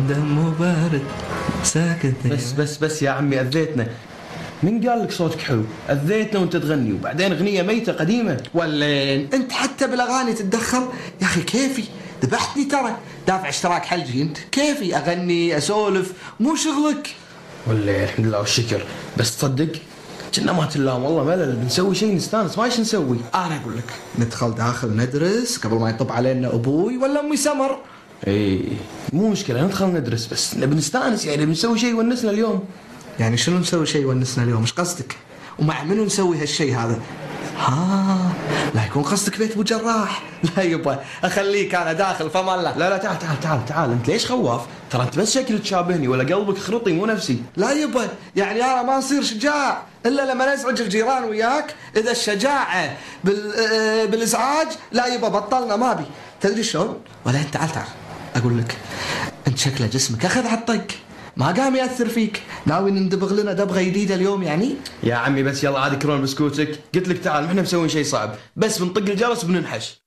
دمه بارد ساكت. بس يا عمي أذيتنا. من قال لك صوتك حلو؟ أذيتنا وانت تغني وبعدين أغنية ميتة قديمة. ولين انت حتى بالاغاني تتدخل يا اخي؟ كيفي ذبحتني ترى، دافع اشتراك حلجي انت. كيفي اغني اسولف مو شغلك. ولا الحمد لله والشكر. بس تصدق كنا ما تلام والله ملل، بنسوي شيء نستانس. ما ايش نسوي؟ انا اقول لك ندخل داخل ندرس قبل ما يطب علينا ابوي ولا امي سمر. اي مو مشكلة ندخل ندرس، بس نبي نستانس يعني بنسوي شيء ونسنا اليوم. يعني شنو نسوي شيء ونسنا اليوم؟ ايش قصدك؟ ومع منو نسوي هالشيء هذا؟ لا يكون قصدك بيت ابو جراح. لا يبا اخليك انا داخل فما الله. لا تعال انت ليش خواف؟ ترى انت بس شكلك تشابهني ولا قلبك خرطي مو نفسي. لا يبا يعني انا ما اصير شجاع الا لما نزعج الجيران وياك. اذا الشجاعه بالازعاج لا يبا بطلنا ما بي. تدري شلون؟ ولا انت تعال اقول لك انت شكله جسمك اخذ على الطق ما قام ياثر فيك. ناوي ندبغ لنا دبغه جديده اليوم يعني؟ يا عمي بس يلا عاد كرون بسكوتك. قلت لك تعال احنا مسوين شيء صعب، بس بنطق الجرس وبننحش.